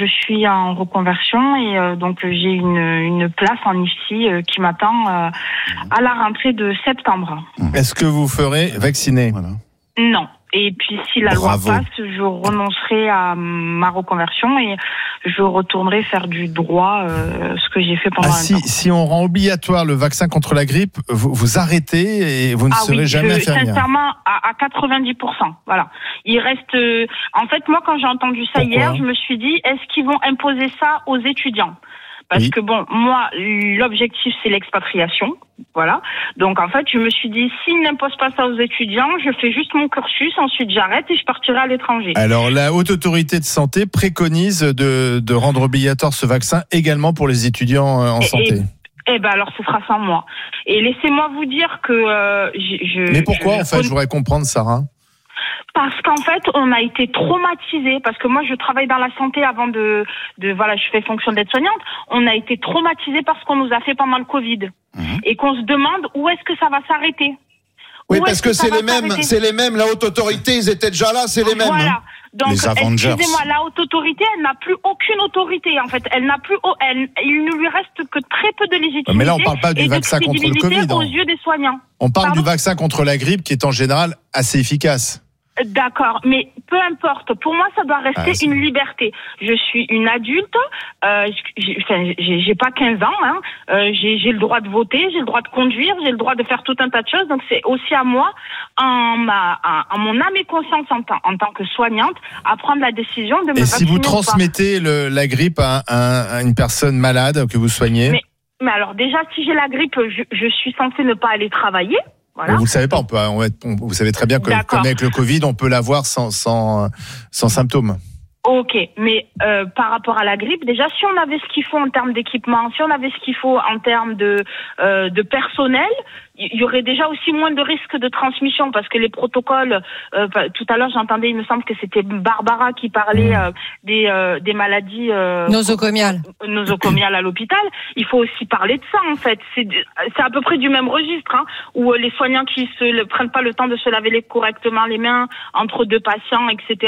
je suis en reconversion et donc j'ai une place en IFSI qui m'attend à la rentrée de septembre. Est-ce que vous ferez vacciner ? Non. Et puis si la loi passe, je renoncerai à ma reconversion et je retournerai faire du droit, ce que j'ai fait pendant un temps. Si on rend obligatoire le vaccin contre la grippe, vous arrêtez et vous ne serez jamais infirmière. Sincèrement, à 90%. Voilà. Il reste. En fait, moi, quand j'ai entendu ça hier, je me suis dit, est-ce qu'ils vont imposer ça aux étudiants ? Parce que bon, moi, l'objectif, c'est l'expatriation. Voilà. Donc, en fait, je me suis dit, s'ils n'imposent pas ça aux étudiants, je fais juste mon cursus, ensuite j'arrête et je partirai à l'étranger. Alors, la Haute Autorité de Santé préconise de rendre obligatoire ce vaccin également pour les étudiants en santé. Alors, ce sera sans moi. Et laissez-moi vous dire que Mais pourquoi, en fait, je voudrais comprendre, Sarah ? Parce qu'en fait, on a été traumatisés. Parce que moi, je travaille dans la santé avant voilà, je fais fonction d'aide-soignante. On a été traumatisés par ce qu'on nous a fait pendant le Covid. Et qu'on se demande où est-ce que ça va s'arrêter. Oui, parce que c'est les mêmes, la haute autorité, ils étaient déjà là, c'est les mêmes. Voilà. Donc, les Avengers. Excusez-moi, la haute autorité, elle n'a plus aucune autorité, en fait. Il ne lui reste que très peu de légitimité. Mais là, on parle pas du vaccin contre le Covid. Aux yeux des soignants. On parle du vaccin contre la grippe qui est en général assez efficace. D'accord, mais peu importe. Pour moi, ça doit rester une liberté. Je suis une adulte, j'ai pas 15 ans, hein. J'ai le droit de voter, j'ai le droit de conduire, j'ai le droit de faire tout un tas de choses. Donc c'est aussi à moi, en mon âme et conscience en tant que soignante, à prendre la décision de me vacciner. Et si vous transmettez la grippe à une personne malade que vous soignez ? Mais alors déjà, si j'ai la grippe, je suis censée ne pas aller travailler. Voilà. Vous ne savez pas, vous savez très bien que comme avec le Covid, on peut l'avoir sans symptômes. Ok, mais par rapport à la grippe, déjà, si on avait ce qu'il faut en termes d'équipement, si on avait ce qu'il faut en termes de personnel, il y aurait déjà aussi moins de risques de transmission parce que les protocoles, tout à l'heure j'entendais, il me semble que c'était Barbara qui parlait des maladies nosocomiales à l'hôpital. Il faut aussi parler de ça en fait. C'est à peu près du même registre, hein, où les soignants qui prennent pas le temps de se laver correctement les mains entre deux patients, etc.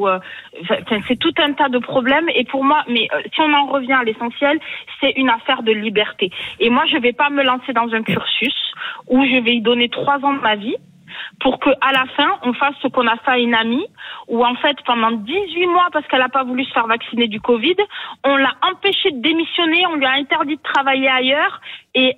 C'est tout un tas de problèmes. Et pour moi, si on en revient à l'essentiel, c'est une affaire de liberté. Et moi, je vais pas me lancer dans un cursus où je vais y donner 3 ans de ma vie pour que à la fin, on fasse ce qu'on a fait à une amie, où en fait, pendant 18 mois, parce qu'elle n'a pas voulu se faire vacciner du Covid, on l'a empêchée de démissionner, on lui a interdit de travailler ailleurs, et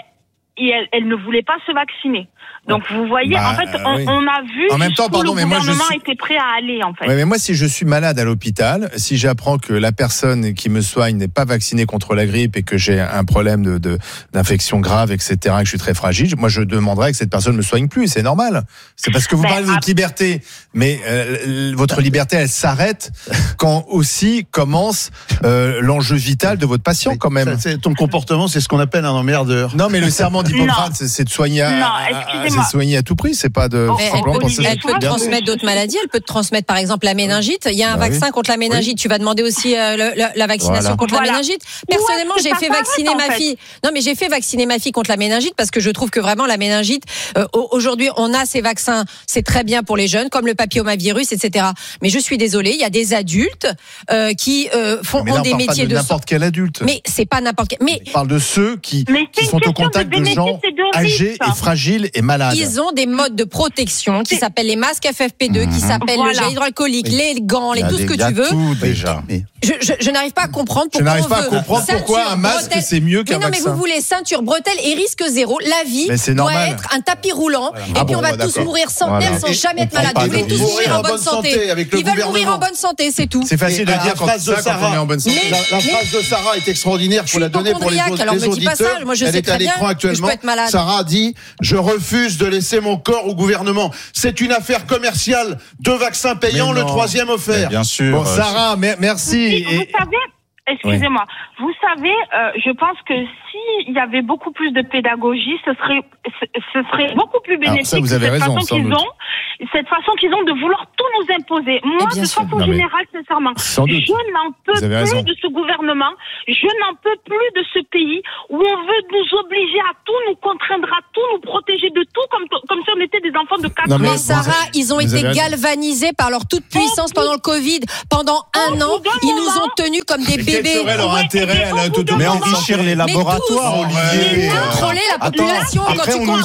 elle ne voulait pas se vacciner. Donc vous voyez, en fait, on a vu en même temps, le gouvernement était prêt à aller, en fait. Oui, mais moi, si je suis malade à l'hôpital, si j'apprends que la personne qui me soigne n'est pas vaccinée contre la grippe et que j'ai un problème d'infection grave, etc., que je suis très fragile, moi, je demanderais que cette personne me soigne plus. C'est normal. C'est parce que vous parlez de votre liberté. Mais votre liberté, elle s'arrête quand aussi commence l'enjeu vital de votre patient, quand même. Ton comportement, c'est ce qu'on appelle un emmerdeur. Non, mais le serment d'Hippocrate, c'est de soigner c'est soigner à tout prix, c'est pas de simplement penser. Elle peut transmettre d'autres maladies, elle peut te transmettre par exemple la méningite. Il y a un vaccin contre la méningite. Tu vas demander aussi la vaccination contre la méningite. Personnellement, j'ai fait vacciner ma fille. Non, mais j'ai fait vacciner ma fille contre la méningite parce que je trouve que vraiment la méningite, aujourd'hui, on a ces vaccins, c'est très bien pour les jeunes, comme le papillomavirus, etc. Mais je suis désolée, il y a des adultes qui ont des métiers de n'importe quel adulte. Mais c'est pas n'importe quel. Mais on parle de ceux qui sont au contact de gens âgés et fragiles et malades. Ils ont des modes de protection qui s'appellent les masques FFP2, qui s'appellent le gel hydroalcoolique, les gants, tout ce que tu veux. Tout déjà. Je n'arrive pas à comprendre pourquoi un masque c'est mieux qu'un vaccin. Mais vous voulez ceinture, bretelle et risque zéro. La vie doit être un tapis roulant. Et puis on va tous mourir centenaires sans jamais être malade. Vous voulez tous mourir en bonne santé. Ils veulent mourir en bonne santé, c'est tout. C'est facile de dire quand on est en bonne santé. La phrase de Sarah est extraordinaire. Faut la donner pour les auditeurs. Elle est à l'écran actuellement. Sarah a dit: je refuse de laisser mon corps au gouvernement. C'est une affaire commerciale. 2 vaccins payants, le 3e offert. Bien sûr. Bon, Sarah, merci. Vous savez, Excusez-moi. Oui. Vous savez, je pense que s'il y avait beaucoup plus de pédagogie, ce serait beaucoup plus bénéfique. Ça, vous avez raison, cette façon qu'ils ont de vouloir tout nous imposer. Moi, de façon générale, sincèrement, je n'en peux plus de ce gouvernement. Je n'en peux plus de ce pays où on veut nous obliger à tout, nous contraindre à tout, nous protéger de tout, comme si on était des enfants de 4 ans. Mais Sarah, ils ont été galvanisés par leur toute puissance pendant le Covid. Pendant un an, ils nous ont tenus comme des bébés. Quel serait leur intérêt à mais enrichir les laboratoires, Olivier. Contrôler la population. Après, on nous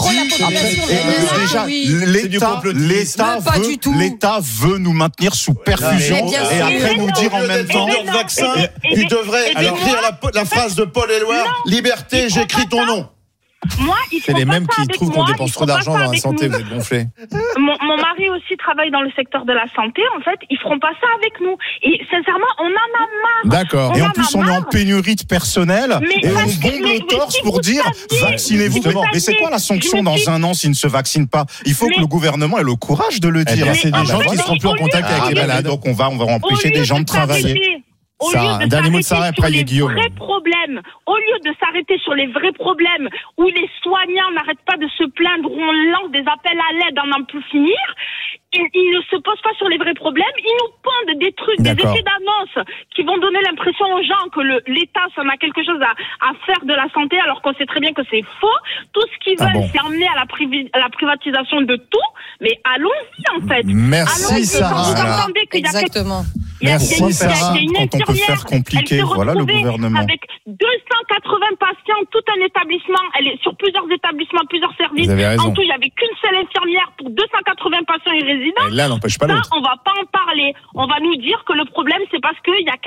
dit l'État veut nous maintenir sous perfusion et après nous dire en même temps le vaccin, tu devrais écrire la phrase de Paul Éluard, liberté, j'écris ton nom. Moi, c'est les mêmes qui trouvent qu'on dépense trop d'argent dans la santé, vous êtes gonflés. Mon mari aussi travaille dans le secteur de la santé, en fait, ils feront pas ça avec nous. Et sincèrement, on en a marre. D'accord. Et en plus, on est en pénurie de personnel et on bombe le torse pour dire vaccinez-vous. Mais c'est quoi la sanction dans un an s'ils ne se vaccinent pas? Il faut que le gouvernement ait le courage de le dire. C'est des gens qui seront plus en contact avec les malades. Donc on va empêcher des gens de travailler. Au lieu de dernier mot de Sarah, après Guillaume. Au lieu de s'arrêter sur les vrais problèmes, où les soignants n'arrêtent pas de se plaindre, où on lance des appels à l'aide à n'en plus finir, ils ne se posent pas sur les vrais problèmes, ils nous pondent des trucs, des effets d'annonce qui vont donner l'impression aux gens que l'État s'en a quelque chose à faire de la santé, alors qu'on sait très bien que c'est faux. Tout ce qu'ils veulent, c'est emmener à la privatisation de tout, mais allons-y en fait. Merci Sarah. Vous entendez qu'il y a Exactement. Merci Sarah. Quand on peut faire compliqué, voilà le gouvernement. Avec 280 patients, tout un établissement, elle est sur plusieurs établissements, plusieurs services. En tout, il n'y avait qu'une seule infirmière pour 280 patients et résidents. Et là, n'empêche pas l'autre. On va pas en parler. On va nous dire que le problème, c'est parce qu'il y a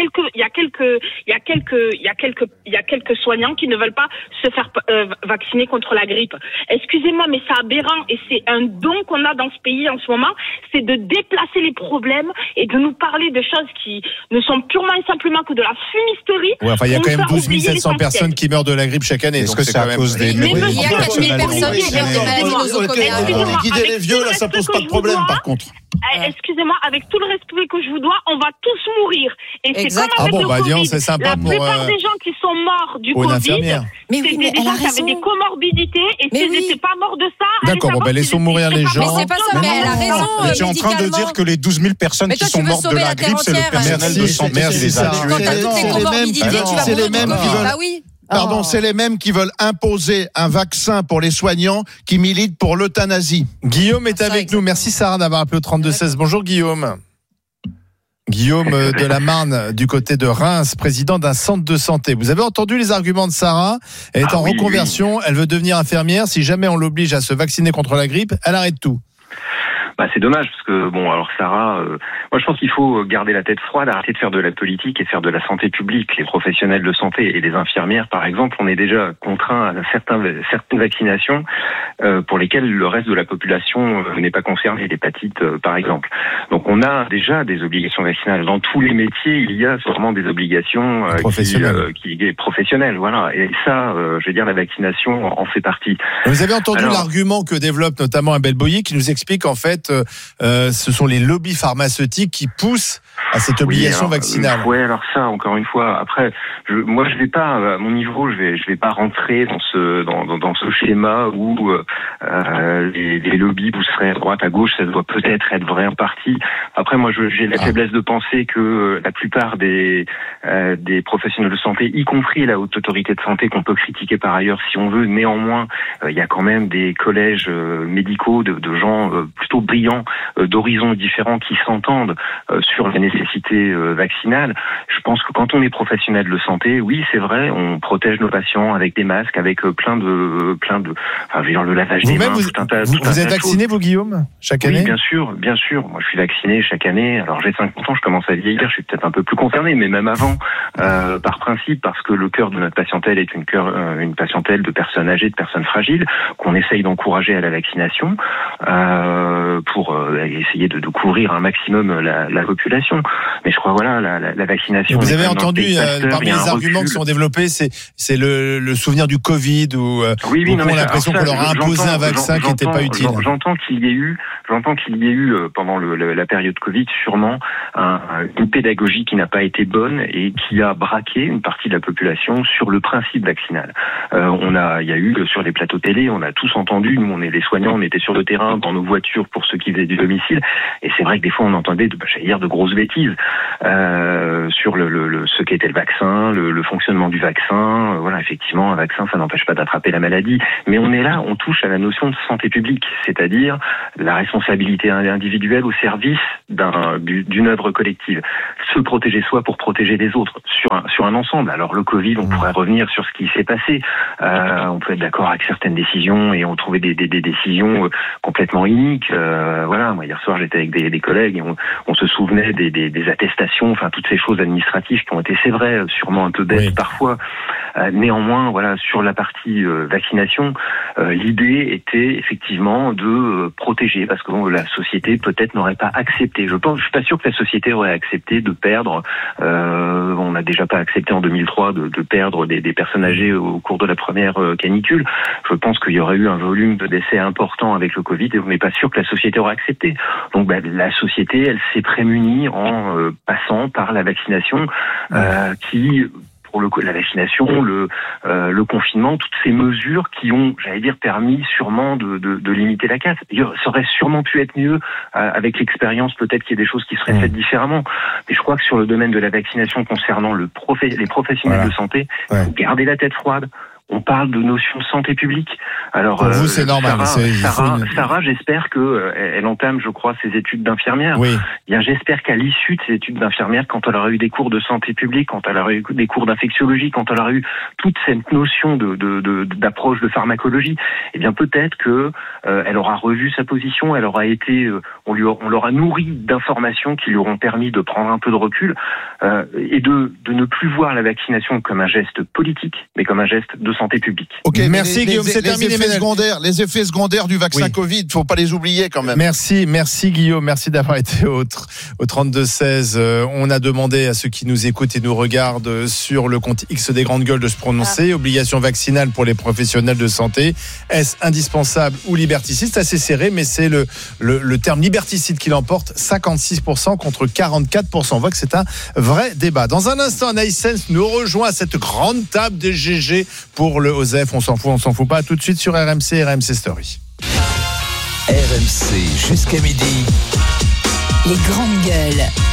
quelques soignants qui ne veulent pas se faire vacciner contre la grippe. Excusez-moi, mais c'est aberrant et c'est un don qu'on a dans ce pays en ce moment, c'est de déplacer les problèmes et de nous parler de choses qui ne sont purement et simplement que de la fumisterie. Ouais, enfin, il y a quand même 12 700 personnes qui meurent de la grippe chaque année. Est-ce que c'est à cause des médicaments? Il y a 4 000 personnes qui meurent de maladies nosocomiales. Guider les vieux, là, ça pose pas de problème, par contre. Excusez-moi, avec tout le respect que je vous dois, on va tous mourir. Et c'est comme avec le Covid. C'est sympa la plupart des gens qui sont morts du Covid, c'est des gens qui avaient des comorbidités et s'ils n'étaient pas morts de ça... D'accord, laissons mourir les gens. Mais c'est pas ça, mais elle a raison. Tu es en train de dire que les 12 000 personnes qui sont mortes de la grippe, c'est le personnel de santé qui les a tués. Quand t'as toutes ces comorbidités, tu vas mourir de Covid. Bah oui. Pardon, c'est les mêmes qui veulent imposer un vaccin pour les soignants qui militent pour l'euthanasie. Guillaume est avec nous. Merci Sarah d'avoir appelé au 32-16. Bonjour Guillaume. Guillaume de la Marne, du côté de Reims, président d'un centre de santé. Vous avez entendu les arguments de Sarah. Elle est en reconversion, elle veut devenir infirmière. Si jamais on l'oblige à se vacciner contre la grippe, elle arrête tout. C'est dommage parce que alors Sarah, moi je pense qu'il faut garder la tête froide, arrêter de faire de la politique et faire de la santé publique. Les professionnels de santé et les infirmières, par exemple, on est déjà contraints à certaines vaccinations pour lesquelles le reste de la population n'est pas concernée, l'hépatite par exemple. Donc on a déjà des obligations vaccinales dans tous les métiers. Il y a sûrement des obligations professionnelles, voilà. Et ça, je veux dire, la vaccination en fait partie. Vous avez entendu l'argument que développe notamment Abel Boyer, qui nous explique en fait ce sont les lobbies pharmaceutiques qui poussent à cette obligation vaccinale. Ouais, alors ça, encore une fois, après, moi je vais pas, à mon niveau, je vais pas rentrer dans ce schéma où les lobbies pousseraient à droite, à gauche. Ça doit peut-être être vrai en partie. Après, moi, j'ai la faiblesse de penser que la plupart des professionnels de santé, y compris la haute autorité de santé, qu'on peut critiquer par ailleurs si on veut, néanmoins, il y a quand même des collèges médicaux de gens plutôt brillants, d'horizons différents, qui s'entendent sur la nécessité vaccinale. Je pense que quand on est professionnel de santé, oui, c'est vrai, on protège nos patients avec des masques, avec plein de le lavage des mains, vous êtes vacciné, vous, Guillaume, chaque année? Oui, bien sûr. Moi, je suis vacciné chaque année. Alors, j'ai 50 ans, je commence à vieillir, je suis peut-être un peu plus concerné, mais même avant, par principe, parce que le cœur de notre patientèle est une patientèle de personnes âgées, de personnes fragiles, qu'on essaye d'encourager à la vaccination, pour essayer de couvrir un maximum la population. Mais je crois, la vaccination... Vous avez entendu, parmi les arguments qui sont développés, c'est le souvenir du Covid, où on a l'impression qu'on leur a imposé un vaccin qui n'était pas utile. J'entends qu'il y ait eu pendant la période Covid sûrement une pédagogie qui n'a pas été bonne, et et qui a braqué une partie de la population sur le principe vaccinal. Il y a eu sur les plateaux télé, on a tous entendu, nous on est les soignants, on était sur le terrain, dans nos voitures pour ceux qui faisaient du domicile, et c'est vrai que des fois on entendait de grosses bêtises sur ce qu'était le vaccin, le fonctionnement du vaccin. Voilà, effectivement, un vaccin, ça n'empêche pas d'attraper la maladie, mais on est là, on touche à la notion de santé publique, c'est-à-dire la responsabilité individuelle au service d'une œuvre collective. Se protéger soi pour protéger les autres sur un ensemble. Alors le Covid, on pourrait revenir sur ce qui s'est passé. On peut être d'accord avec certaines décisions et on trouvait des décisions complètement iniques. Voilà, moi hier soir j'étais avec des collègues et on se souvenait des attestations, enfin toutes ces choses administratives qui ont été, c'est vrai, sûrement un peu bêtes parfois. Néanmoins, voilà, sur la partie vaccination, l'idée était effectivement de protéger, parce que la société peut-être n'aurait pas accepté. Je suis pas sûr que la société aurait accepté de perdre. On n'a déjà pas accepté en 2003 de perdre des personnes âgées au cours de la première canicule. Je pense qu'il y aurait eu un volume de décès important avec le Covid et on n'est pas sûr que la société aurait accepté. Donc la société, elle s'est prémunie en passant par la vaccination qui... Pour la vaccination, le confinement, toutes ces mesures qui ont, permis sûrement de limiter la casse. Ça aurait sûrement pu être mieux avec l'expérience, peut-être qu'il y a des choses qui seraient faites différemment. Mais je crois que sur le domaine de la vaccination concernant les professionnels de santé, il faut garder la tête froide. On parle de notion de santé publique. Alors, pour vous, c'est normal. Sarah, j'espère qu'elle entame, je crois, ses études d'infirmière. Oui. Bien, j'espère qu'à l'issue de ses études d'infirmière, quand elle aura eu des cours de santé publique, quand elle aura eu des cours d'infectiologie, quand elle aura eu toute cette notion d'approche de pharmacologie, eh bien, peut-être que elle aura revu sa position, elle aura été, on l'aura nourri d'informations qui lui auront permis de prendre un peu de recul et de ne plus voir la vaccination comme un geste politique, mais comme un geste de santé publique. Ok, merci Guillaume, c'est terminé. Les effets secondaires du vaccin Covid, faut pas les oublier quand même. Merci Guillaume, merci d'avoir été au 32-16. On a demandé à ceux qui nous écoutent et nous regardent sur le compte X des Grandes Gueules de se prononcer. Obligation vaccinale pour les professionnels de santé. Est-ce indispensable ou liberticide? C'est assez serré, mais c'est le terme liberticide qui l'emporte, 56% contre 44%. On voit que c'est un vrai débat. Dans un instant, Anaïs Sens nous rejoint à cette grande table des GG pour le OSEF. On s'en fout pas. Tout de suite sur RMC Story. RMC jusqu'à midi. Les Grandes Gueules.